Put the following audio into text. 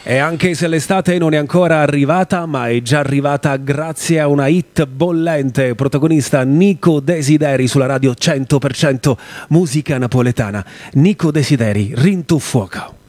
E anche se l'estate non è ancora arrivata, ma è già arrivata grazie a una hit bollente, protagonista Nico Desideri sulla radio 100% musica napoletana. Nico Desideri, Rintu Fuoco.